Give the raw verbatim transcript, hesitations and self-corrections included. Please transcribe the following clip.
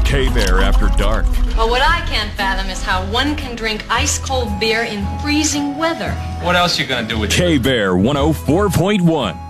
K-Bear After Dark. Well, what I can't fathom is how one can drink ice-cold beer in freezing weather. What else you gonna do with it? K-Bear one oh four point one.